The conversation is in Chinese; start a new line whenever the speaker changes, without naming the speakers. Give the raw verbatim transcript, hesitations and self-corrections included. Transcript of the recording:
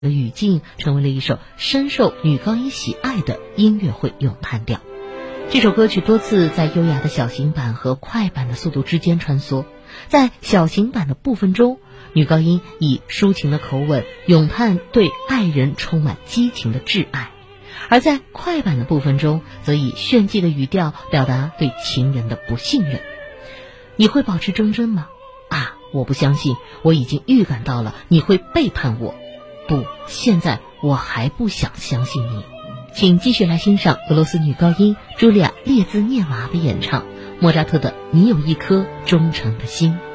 的语境成为了一首深受女高音喜爱的音乐会咏叹调。这首歌曲多次在优雅的小型版和快板的速度之间穿梭。在小型版的部分中，女高音以抒情的口吻咏叹对爱人充满激情的挚爱，而在快板的部分中，则以炫技的语调表达对情人的不信任。你会保持忠贞吗？啊，我不相信，我已经预感到了你会背叛我。不，现在我还不想相信你。请继续来欣赏俄罗斯女高音茱莉亚·列兹涅娃的演唱莫扎特的《你有一颗忠诚的心》。